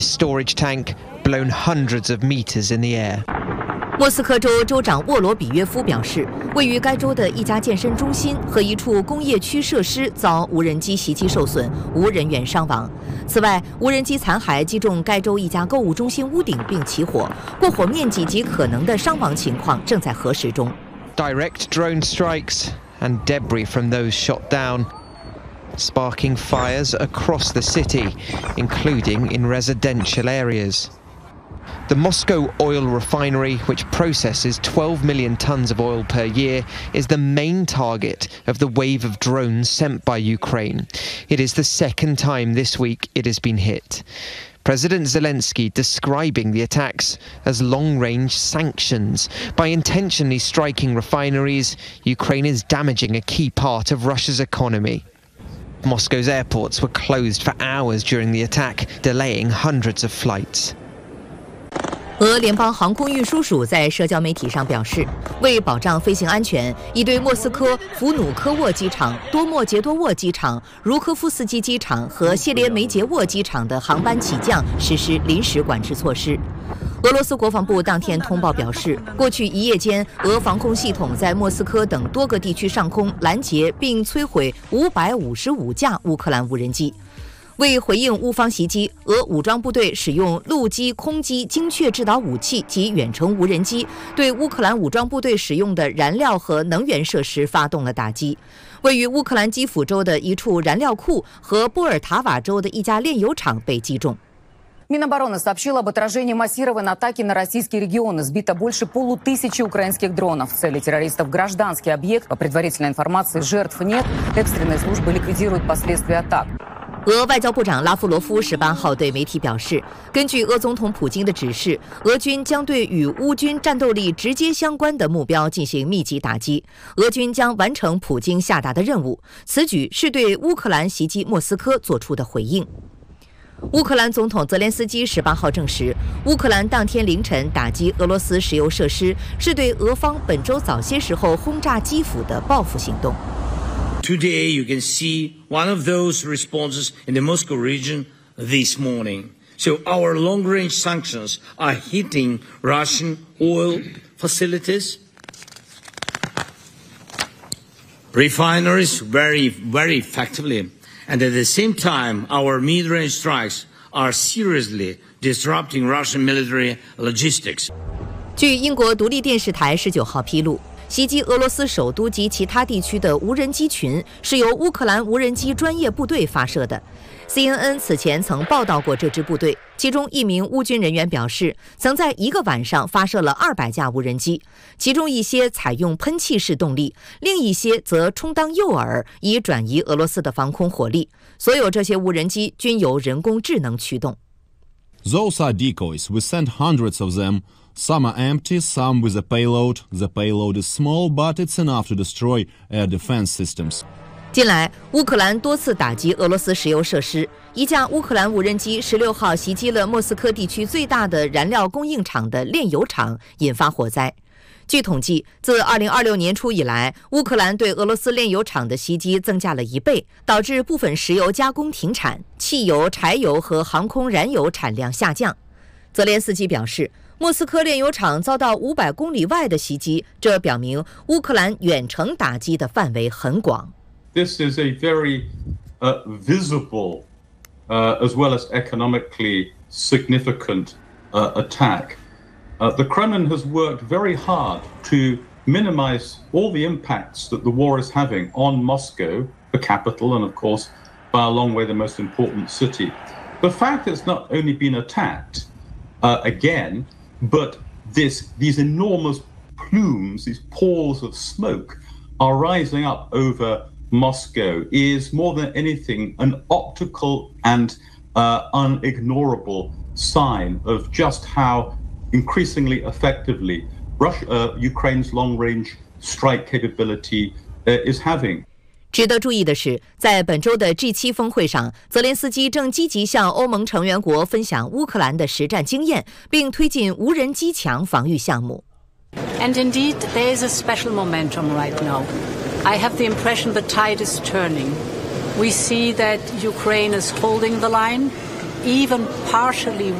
storage tank blown hundreds of meters in the air. 莫斯科州州长沃罗比约夫表示，位于该州的一家健身中心和一处工业区设施遭无人机袭击受损，无人员伤亡。此外，无人机残骸击中该州一家购物中心屋顶并起火，过火面积及可能的伤亡情况正在核实中。 Direct drone strikes and debris from those shot down, sparking fires across the city, including in residential areas. The Moscow oil refinery, which processes 12 million tons of oil per year, is the main target of the wave of drones sent by Ukraine. It is the second time this week it has been hit. President Zelensky describing the attacks as long-range sanctions. By intentionally striking refineries, Ukraine is damaging a key part of Russia's economy. Moscow's airports were closed for hours during the attack, delaying hundreds of flights. 俄联邦航空运输署在社交媒体上表示，为保障飞行安全，已对莫斯科弗努科沃机场、多莫杰多沃机场、茹科夫斯基机场和谢列梅捷沃机场的航班起降实施临时管制措施。俄罗斯国防部当天通报表示，过去一夜间，俄防空系统在莫斯科等多个地区上空拦截并摧毁555架乌克兰无人机。为回应乌方袭击，俄武装部队使用陆基、空基精确制导武器及远程无人机，对乌克兰武装部队使用的燃料和能源设施发动了打击。位于乌克兰基辅州的一处燃料库和波尔塔瓦州的一家炼油厂被击中。 Минобороны сообщила об отражении массированной атаки на российские регионы. Сбито больше полутысячи украинских дронов. Цели террористов – гражданский объект. По предварительной информации, жертв нет. Экстренные службы ликвидируют последствия атак. 俄外交部长拉夫罗夫18号对媒体表示，根据俄总统普京的指示，俄军将对与乌军战斗力直接相关的目标进行密集打击，俄军将完成普京下达的任务。此举是对乌克兰袭击莫斯科做出的回应。乌克兰总统泽连斯基18号证实，乌克兰当天凌晨打击俄罗斯石油设施，是对俄方本周早些时候轰炸基辅的报复行动。 Today, you can see one of those responses in the Moscow region this morning. So our long-range sanctions are hitting Russian oil facilities, refineries very, very effectively. And at the same time, our mid-range strikes are seriously disrupting Russian military logistics. 据英国独立电视台19号披露，袭击俄罗斯首都及其他地区的无人机群是由乌克兰无人机专业部队发射的。CNN 此前曾报道过这支部队，其中一名乌军人员表示，曾在一个晚上发射了200架无人机，其中一些采用喷气式动力，另一些则充当诱饵，以转移俄罗斯的防空火力。所有这些无人机均由人工智能驱动。 Those are decoys. We sent hundreds of them. Some are empty, some with a payload. The payload is small, but it's enough to destroy air defense systems. 近来，乌克兰多次打击俄罗斯石油设施。一架乌克兰无人机16号袭击了莫斯科地区最大的燃料供应厂的炼油厂，引发火灾。据统计，自2026年初以来，乌克兰对俄罗斯炼油厂的袭击增加了1倍，导致部分石油加工停产，汽油、柴油和航空燃油产量下降。泽连斯基表示，莫斯科炼油厂遭到500公里外的袭击，这表明乌克兰远程打击的范围很广。 This is a very visible, as well as economically significant attack. The Kremlin has worked very hard to minimize all the impacts that the war is having on Moscow, the capital, and of course, by a long way, the most important city. The fact that it's not only been attacked again, but these enormous plumes, these palls of smoke are rising up over Moscow is more than anything an optical and unignorable sign of just how increasingly effectively Ukraine's long-range strike capability is having. 值得注意的是，在本周的 G7 峰会上，泽连斯基正积极向欧盟成员国分享乌克兰的实战经验，并推进无人机墙防御项目。 And indeed, there is a special momentum right now. I have the impression the tide is turning. We see that Ukraine is holding the line. even partially